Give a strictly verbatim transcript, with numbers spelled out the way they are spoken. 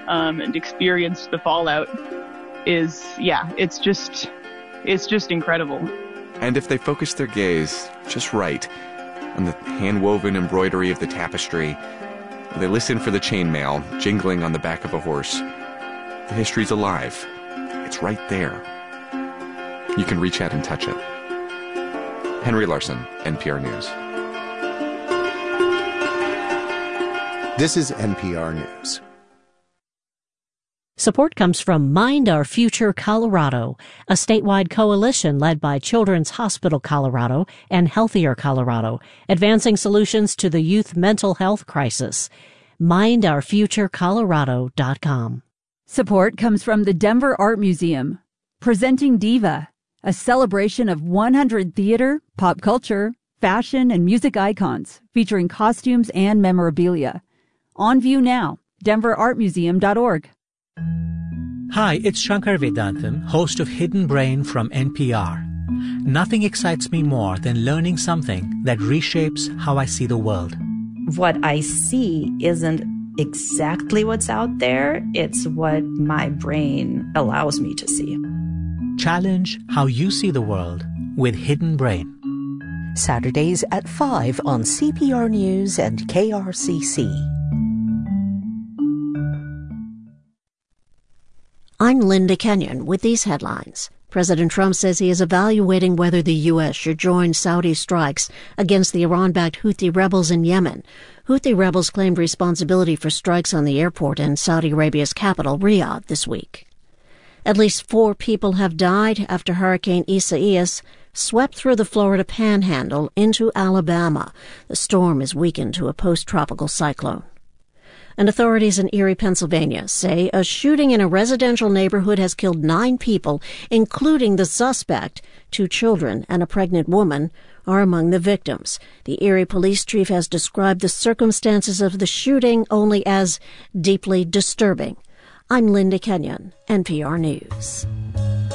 um, and experienced the fallout is, yeah, it's just, it's just incredible. And if they focus their gaze just right on the hand-woven embroidery of the tapestry, they listen for the chainmail jingling on the back of a horse, the history's alive. It's right there. You can reach out and touch it. Henry Larson, N P R News. This is N P R News. Support comes from Mind Our Future Colorado, a statewide coalition led by Children's Hospital Colorado and Healthier Colorado, advancing solutions to the youth mental health crisis. mind our future colorado dot com. Support comes from the Denver Art Museum, presenting Diva, a celebration of one hundred theater, pop culture, fashion, and music icons, featuring costumes and memorabilia. On view now, denver art museum dot org. Hi, it's Shankar Vedantam, host of Hidden Brain from N P R. Nothing excites me more than learning something that reshapes how I see the world. What I see isn't exactly what's out there. It's what my brain allows me to see. Challenge how you see the world with Hidden Brain. Saturdays at five on C P R News and K R C C. I'm Linda Kenyon with these headlines. President Trump says he is evaluating whether the U S should join Saudi strikes against the Iran-backed Houthi rebels in Yemen. Houthi rebels claimed responsibility for strikes on the airport in Saudi Arabia's capital, Riyadh, this week. At least four people have died after Hurricane Isaias swept through the Florida Panhandle into Alabama. The storm is weakened to a post-tropical cyclone. And authorities in Erie, Pennsylvania, say a shooting in a residential neighborhood has killed nine people, including the suspect. Two children and a pregnant woman are among the victims. The Erie police chief has described the circumstances of the shooting only as deeply disturbing. I'm Linda Kenyon, N P R News.